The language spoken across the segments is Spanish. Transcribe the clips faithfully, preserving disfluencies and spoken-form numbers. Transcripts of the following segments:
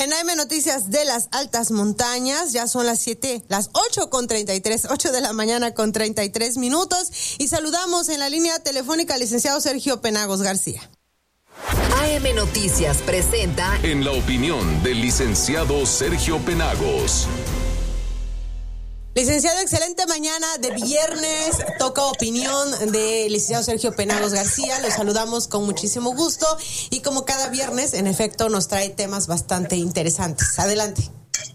En A M Noticias de las Altas Montañas, ya son las siete, las ocho con treinta y tres, ocho de la mañana con treinta y tres minutos, y saludamos en la línea telefónica al licenciado Sergio Penagos García. A M Noticias presenta En la opinión del licenciado Sergio Penagos. Licenciado, excelente mañana de viernes, toca opinión del licenciado Sergio Penagos García, lo saludamos con muchísimo gusto y como cada viernes, en efecto, nos trae temas bastante interesantes. Adelante.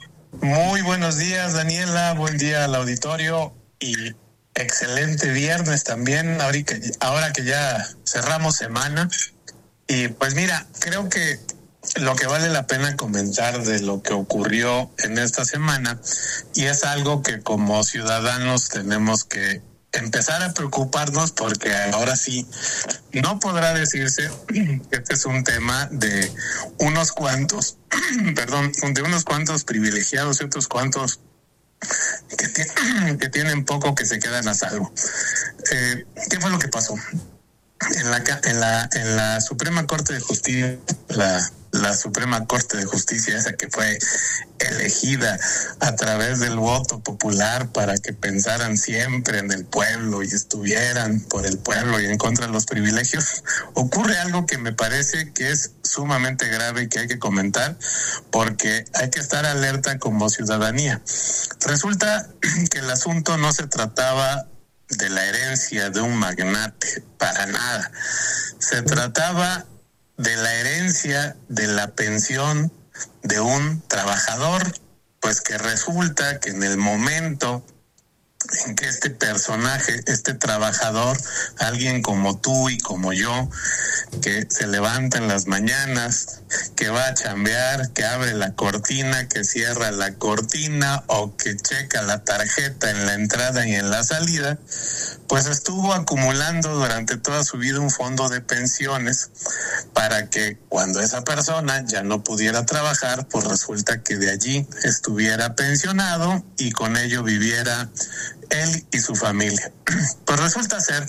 Muy buenos días, Daniela, buen día al auditorio y excelente viernes también, ahora que ya cerramos semana. Y pues mira, creo que lo que vale la pena comentar de lo que ocurrió en esta semana, y es algo que como ciudadanos tenemos que empezar a preocuparnos, porque ahora sí no podrá decirse que este es un tema de unos cuantos, perdón, de unos cuantos privilegiados y otros cuantos que, t- que tienen poco que se quedan a salvo. Eh, ¿Qué fue lo que pasó? En la, en la, en la Suprema Corte de Justicia, la, la Suprema Corte de Justicia, esa que fue elegida a través del voto popular para que pensaran siempre en el pueblo y estuvieran por el pueblo y en contra de los privilegios, ocurre algo que me parece que es sumamente grave y que hay que comentar, porque hay que estar alerta como ciudadanía. Resulta que el asunto no se trataba de la herencia de un magnate, para nada. Se trataba de la herencia de la pensión de un trabajador, pues que resulta que en el momento en que este personaje, este trabajador, alguien como tú y como yo, que se levanta en las mañanas, que va a chambear, que abre la cortina, que cierra la cortina o que checa la tarjeta en la entrada y en la salida, pues estuvo acumulando durante toda su vida un fondo de pensiones para que cuando esa persona ya no pudiera trabajar, pues resulta que de allí estuviera pensionado y con ello viviera él y su familia. Pues resulta ser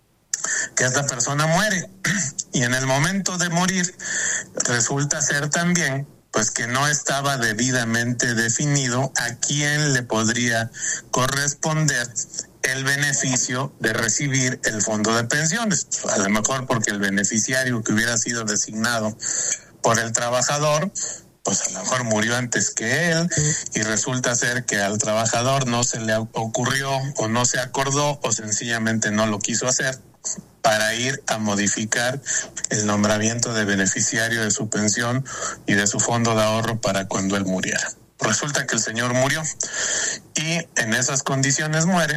que esta persona muere y en el momento de morir resulta ser también pues que no estaba debidamente definido a quién le podría corresponder el beneficio de recibir el fondo de pensiones. A lo mejor porque el beneficiario que hubiera sido designado por el trabajador pues a lo mejor murió antes que él y resulta ser que al trabajador no se le ocurrió o no se acordó o sencillamente no lo quiso hacer para ir a modificar el nombramiento de beneficiario de su pensión y de su fondo de ahorro para cuando él muriera. Resulta que el señor murió y en esas condiciones muere.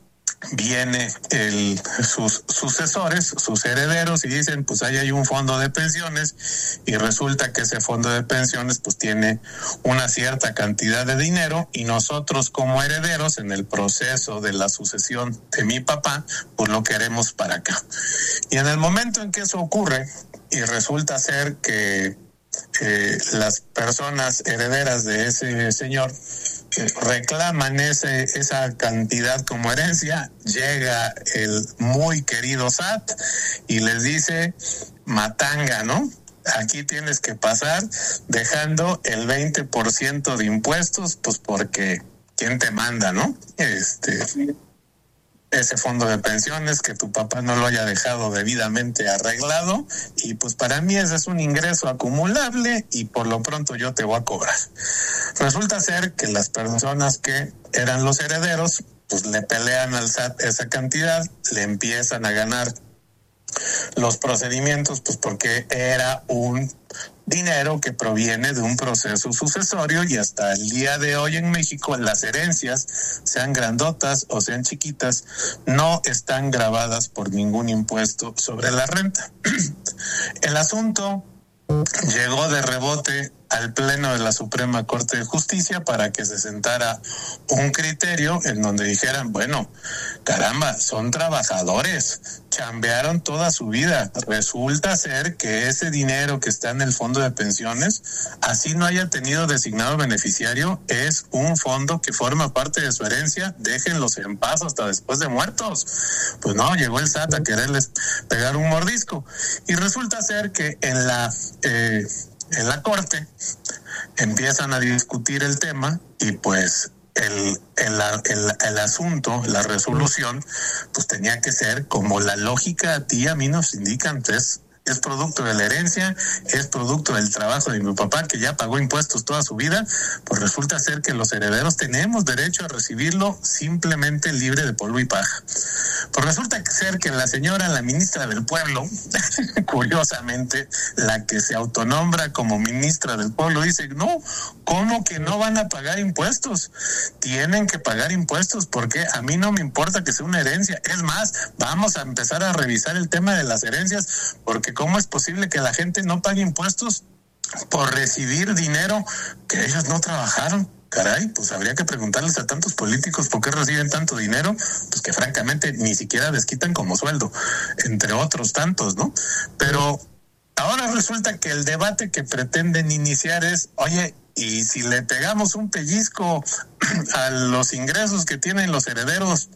Viene el, sus sucesores, sus herederos y dicen pues ahí hay un fondo de pensiones y resulta que ese fondo de pensiones pues tiene una cierta cantidad de dinero y nosotros como herederos en el proceso de la sucesión de mi papá pues lo queremos para acá. Y en el momento en que eso ocurre y resulta ser que eh, las personas herederas de ese señor reclaman ese, esa cantidad como herencia, llega el muy querido S A T y les dice matanga, ¿no? Aquí tienes que pasar dejando el veinte por ciento de impuestos, pues porque ¿quién te manda, no? Este, ese fondo de pensiones que tu papá no lo haya dejado debidamente arreglado y pues para mí ese es un ingreso acumulable y por lo pronto yo te voy a cobrar. Resulta ser que las personas que eran los herederos pues le pelean al S A T esa cantidad, le empiezan a ganar los procedimientos pues porque era un dinero que proviene de un proceso sucesorio y hasta el día de hoy en México las herencias, sean grandotas o sean chiquitas, no están gravadas por ningún impuesto sobre la renta. El asunto llegó de rebote al Pleno de la Suprema Corte de Justicia para que se sentara un criterio en donde dijeran, bueno, caramba, son trabajadores, chambearon toda su vida. Resulta ser que ese dinero que está en el fondo de pensiones, así no haya tenido designado beneficiario, es un fondo que forma parte de su herencia, déjenlos en paz hasta después de muertos. Pues no, llegó el S A T a quererles pegar un mordisco. Y resulta ser que en la... Eh, en la corte, empiezan a discutir el tema y pues el, el, el, el asunto, la resolución, pues tenía que ser como la lógica a ti y a mí nos indican, es Es producto de la herencia, es producto del trabajo de mi papá que ya pagó impuestos toda su vida, pues resulta ser que los herederos tenemos derecho a recibirlo simplemente libre de polvo y paja. Pues resulta ser que la señora, la ministra del pueblo, curiosamente, la que se autonombra como ministra del pueblo, dice, no, ¿cómo que no van a pagar impuestos? Tienen que pagar impuestos porque a mí no me importa que sea una herencia. Es más, vamos a empezar a revisar el tema de las herencias porque ¿cómo es posible que la gente no pague impuestos por recibir dinero que ellos no trabajaron? Caray, pues habría que preguntarles a tantos políticos por qué reciben tanto dinero, pues que francamente ni siquiera les quitan como sueldo, entre otros tantos, ¿no? Pero ahora resulta que el debate que pretenden iniciar es, oye, y si le pegamos un pellizco a los ingresos que tienen los herederos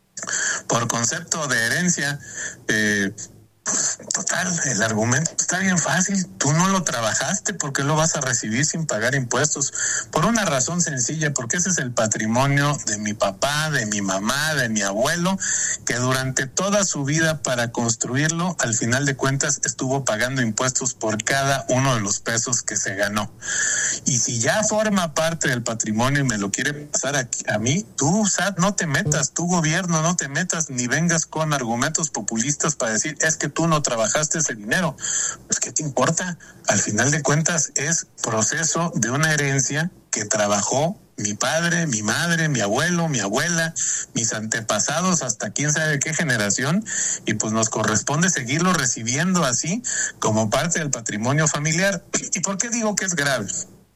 por concepto de herencia, eh, pues total, el argumento está bien fácil, tú no lo trabajaste, ¿por qué lo vas a recibir sin pagar impuestos? Por una razón sencilla, porque ese es el patrimonio de mi papá, de mi mamá, de mi abuelo, que durante toda su vida para construirlo, al final de cuentas estuvo pagando impuestos por cada uno de los pesos que se ganó. Y si ya forma parte del patrimonio y me lo quiere pasar a, a mí, tú, S A T, no te metas, tu gobierno no te metas, ni vengas con argumentos populistas para decir, es que tú no trabajaste ese dinero. Pues ¿qué te importa? Al final de cuentas es proceso de una herencia que trabajó mi padre, mi madre, mi abuelo, mi abuela, mis antepasados, hasta quién sabe qué generación, y pues nos corresponde seguirlo recibiendo así como parte del patrimonio familiar. ¿Y por qué digo que es grave?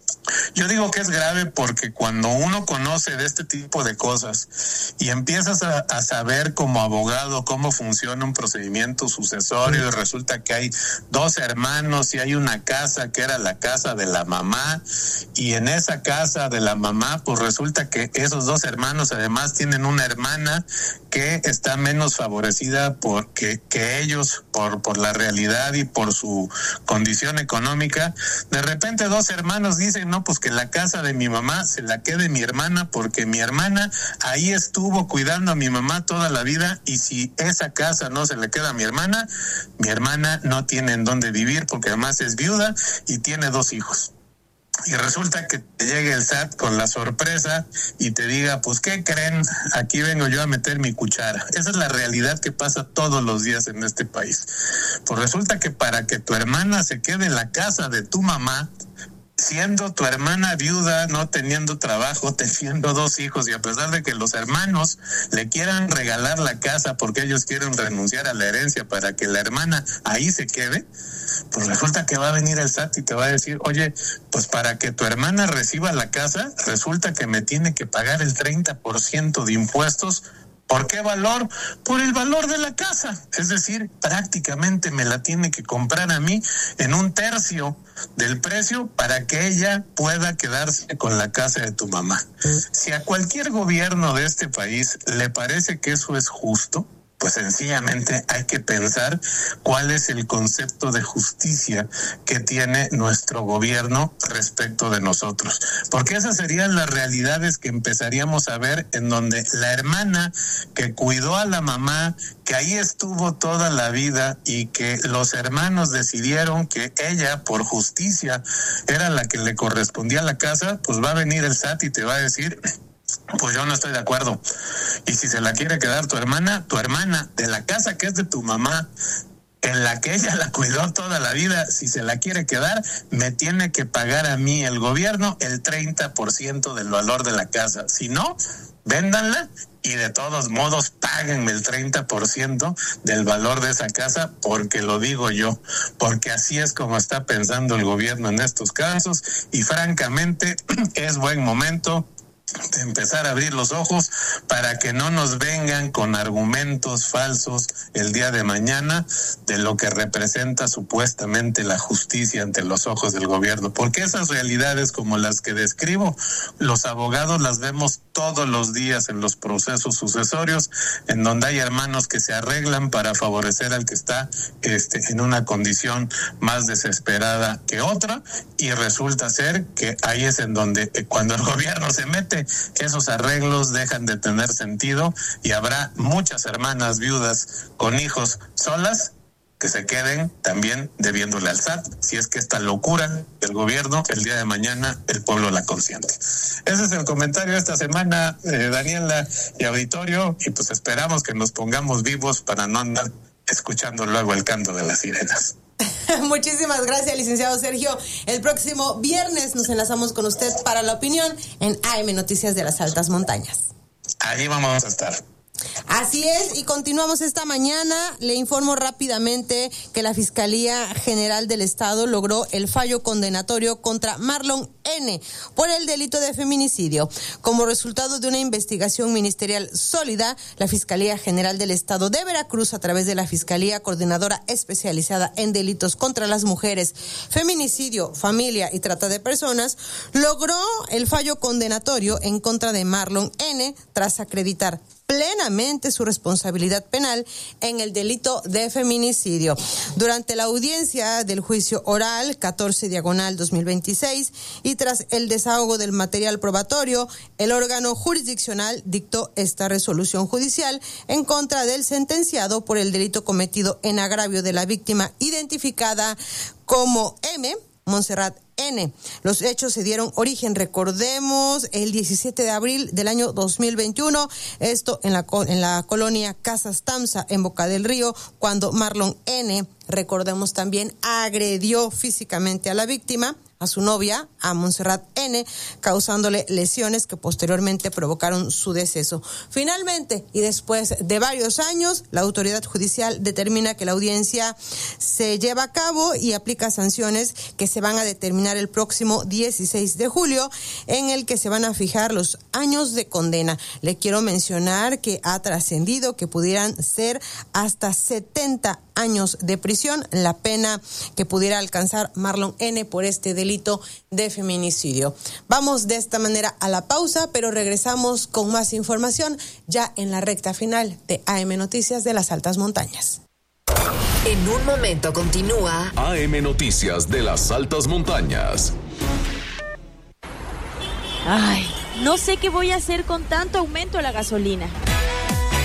Yo digo que es grave porque cuando uno conoce de este tipo de cosas y empiezas a, a saber como abogado cómo funciona un procedimiento sucesorio y resulta que hay dos hermanos y hay una casa que era la casa de la mamá y en esa casa de la mamá pues resulta que esos dos hermanos además tienen una hermana que está menos favorecida porque que ellos por por la realidad y por su condición económica. De repente dos hermanos dicen, no, pues que la casa de mi mamá se la quede mi hermana porque mi hermana ahí estuvo cuidando a mi mamá toda la vida y si esa casa no se le queda a mi hermana, mi hermana no tiene en dónde vivir porque además es viuda y tiene dos hijos. Y resulta que te llegue el S A T con la sorpresa y te diga, pues, ¿qué creen? Aquí vengo yo a meter mi cuchara. Esa es la realidad que pasa todos los días en este país. Pues resulta que para que tu hermana se quede en la casa de tu mamá, siendo tu hermana viuda, no teniendo trabajo, teniendo dos hijos, y a pesar de que los hermanos le quieran regalar la casa porque ellos quieren renunciar a la herencia para que la hermana ahí se quede, pues resulta que va a venir el S A T y te va a decir, oye, pues para que tu hermana reciba la casa, resulta que me tiene que pagar el treinta por ciento de impuestos. ¿Por qué valor? Por el valor de la casa. Es decir, prácticamente me la tiene que comprar a mí en un tercio del precio para que ella pueda quedarse con la casa de tu mamá. Si a cualquier gobierno de este país le parece que eso es justo, pues sencillamente hay que pensar cuál es el concepto de justicia que tiene nuestro gobierno respecto de nosotros. Porque esas serían las realidades que empezaríamos a ver en donde la hermana que cuidó a la mamá, que ahí estuvo toda la vida y que los hermanos decidieron que ella, por justicia, era la que le correspondía a la casa, pues va a venir el S A T y te va a decir, pues yo no estoy de acuerdo. Y si se la quiere quedar tu hermana, tu hermana de la casa que es de tu mamá, en la que ella la cuidó toda la vida, si se la quiere quedar, me tiene que pagar a mí el gobierno el treinta por ciento del valor de la casa. Si no, véndanla y de todos modos páguenme el treinta por ciento del valor de esa casa, porque lo digo yo, porque así es como está pensando el gobierno en estos casos y francamente es buen momento de empezar a abrir los ojos para que no nos vengan con argumentos falsos el día de mañana de lo que representa supuestamente la justicia ante los ojos del gobierno, porque esas realidades como las que describo, los abogados las vemos todos los días en los procesos sucesorios, en donde hay hermanos que se arreglan para favorecer al que está este, en una condición más desesperada que otra, y resulta ser que ahí es en donde eh, cuando el gobierno se mete, esos arreglos dejan de tener sentido y habrá muchas hermanas viudas con hijos solas que se queden también debiéndole al S A T, si es que esta locura del gobierno, el día de mañana el pueblo la consiente. Ese es el comentario de esta semana, eh, Daniela y auditorio, y pues esperamos que nos pongamos vivos para no andar escuchando luego el canto de las sirenas. Muchísimas gracias, licenciado Sergio. El próximo viernes nos enlazamos con usted para la opinión en A M Noticias de las Altas Montañas. Ahí vamos a estar. Así es, y continuamos esta mañana. Le informo rápidamente que la Fiscalía General del Estado logró el fallo condenatorio contra Marlon N. por el delito de feminicidio. Como resultado de una investigación ministerial sólida, la Fiscalía General del Estado de Veracruz, a través de la Fiscalía Coordinadora Especializada en Delitos contra las Mujeres, Feminicidio, Familia y Trata de Personas, logró el fallo condenatorio en contra de Marlon N. tras acreditar plenamente su responsabilidad penal en el delito de feminicidio. Durante la audiencia del juicio oral catorce diagonal dos mil veintiséis y tras el desahogo del material probatorio, el órgano jurisdiccional dictó esta resolución judicial en contra del sentenciado por el delito cometido en agravio de la víctima identificada como M. Montserrat N. Los hechos se dieron origen, recordemos, el diecisiete de abril del año dos mil veintiuno, esto en la, en la colonia Casas Tamsa, en Boca del Río, cuando Marlon N., recordemos también, agredió físicamente a la víctima, a su novia, a Montserrat N., causándole lesiones que posteriormente provocaron su deceso. Finalmente, y después de varios años, la autoridad judicial determina que la audiencia se lleva a cabo y aplica sanciones que se van a determinar el próximo dieciséis de julio, en el que se van a fijar los años de condena. Le quiero mencionar que ha trascendido que pudieran ser hasta setenta años de prisión la pena que pudiera alcanzar Marlon N. por este delito de feminicidio. Vamos de esta manera a la pausa, pero regresamos con más información ya en la recta final de A M Noticias de las Altas Montañas. En un momento continúa A M Noticias de las Altas Montañas. Ay, no sé qué voy a hacer con tanto aumento a la gasolina.